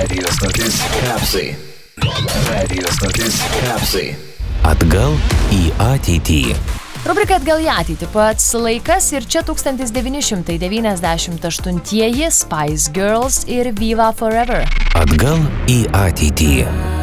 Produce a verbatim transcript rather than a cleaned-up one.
Radio stotis Kapsai. Radio stotis Kapsai. Atgal į ateitį. Rubrika Atgal į ateitį pats laikas ir čia tūkstantis devyni šimtai devyniasdešimt aštuntieji Spice Girls ir Viva Forever. Atgal į ateitį.